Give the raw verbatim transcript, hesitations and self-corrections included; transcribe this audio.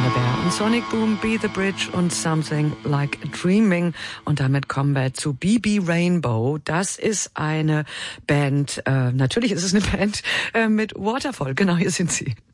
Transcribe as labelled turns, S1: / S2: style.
S1: Alexander Bear und Sonic Boom, Be the Bridge und Something Like Dreaming. Und damit kommen wir zu B B Rainbow. Das ist eine Band, äh, natürlich ist es eine Band äh, mit Waterfall. Genau, hier sind sie.